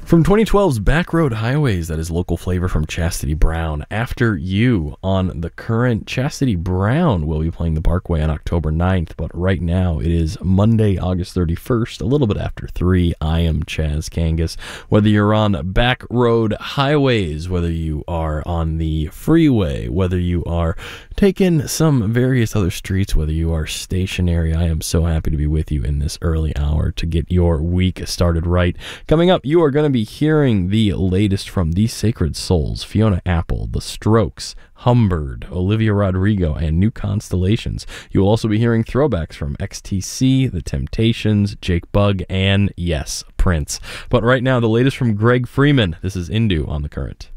From 2012's Backroad Highways, that is local flavor from Chastity Brown. After You on the Current. Chastity Brown will be playing the Parkway on October 9th, but right now it is Monday, August 31st, a little bit after 3. I am Chaz Kangas. Whether you're on Backroad Highways, whether you are on the freeway, whether you are taking some various other streets, whether you are stationary, I am so happy to be with you in this early hour to get your week started right. Coming up, you are going to be hearing the latest from The Sacred Souls, Fiona Apple, The Strokes, Humbird, Olivia Rodrigo, and New Constellations. You will also be hearing throwbacks from XTC, The Temptations, Jake Bugg, and yes, Prince. But right now, the latest from Greg Freeman. This is Indu on The Current.